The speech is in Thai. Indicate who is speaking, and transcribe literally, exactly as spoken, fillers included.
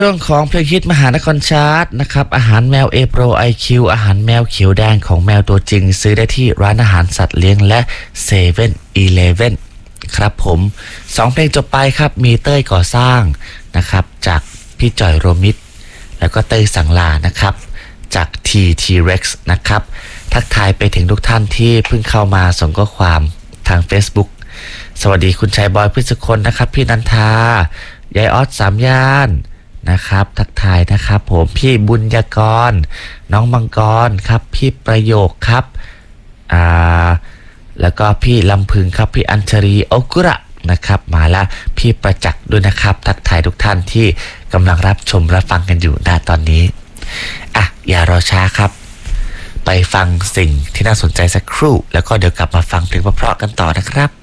Speaker 1: เรื่องของเพลงฮิตมหานครชาร์ตนะครับอาหารแมว A Pro ไอ คิว อาหารแมวเขียวแดงของแมวตัวจริงซื้อได้ที่ร้านอาหารสัตว์เลี้ยงและเซเว่นอีเลฟเว่นครับผมสองเพลงจบไปครับมีเต้ยก่อสร้างนะครับจากพี่จ่อยโรมิตแล้วก็เต้ยสังลานะครับจาก ที ที Rex นะครับทักทายไปถึงทุกท่านที่เพิ่งเข้ามาส่งข้อความทาง Facebook สวัสดีคุณชายบอยพฤศคนนะครับพี่นันทายายออสสามย่านนะครับทักทายนะครับผมพี่บุญยากรน้องมังกรครับพี่ประโยคครับอ่าแล้วก็พี่ลำพึงครับพี่อัญชรีโอกุระนะครับมาแล้วพี่ประจักษ์ด้วยนะครับทักทายทุกท่านที่กำลังรับชมรับฟังกันอยู่ณตอนนี้อ่ะอย่ารอช้าครับไปฟังสิ่งที่น่าสนใจสักครู่แล้วก็เดี๋ยวกลับมาฟังเพลงเพราะๆกันต่อนะครับ